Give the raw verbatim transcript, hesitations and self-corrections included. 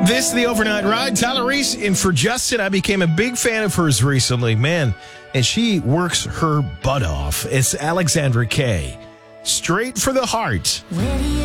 This is the Overnight Ride. Tyler Reese in for Justin. I became a big fan of hers recently, man. And she works her butt off. It's Alexandra Kay. Straight for the Heart.